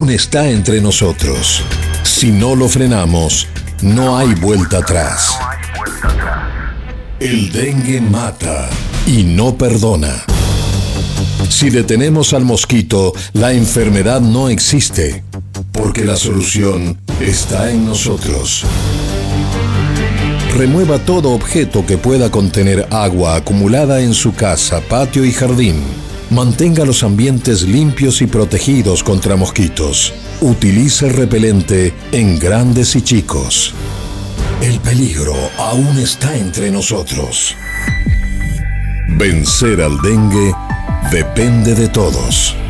aún está entre nosotros. Si no lo frenamos, no hay vuelta atrás. El dengue mata y no perdona. Si detenemos al mosquito, la enfermedad no existe, porque la solución está en nosotros. Remueva todo objeto que pueda contener agua acumulada en su casa, patio y jardín. Mantenga los ambientes limpios y protegidos contra mosquitos. Utilice repelente en grandes y chicos. El peligro aún está entre nosotros. Vencer al dengue depende de todos.